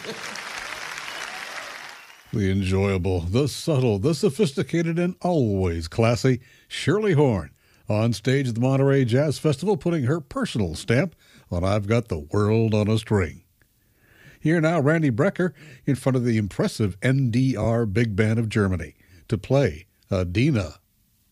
The enjoyable, the subtle, the sophisticated, and always classy Shirley Horn on stage at the Monterey Jazz Festival, putting her personal stamp on I've Got the World on a String. Here now, Randy Brecker in front of the impressive NDR Big Band of Germany to play Adina.